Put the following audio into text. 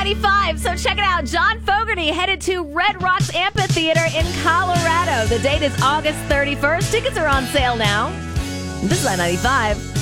I-95. So check it out. John Fogerty headed to Red Rocks Amphitheater in Colorado. The date is August 31st. Tickets are on sale now. This is I-95.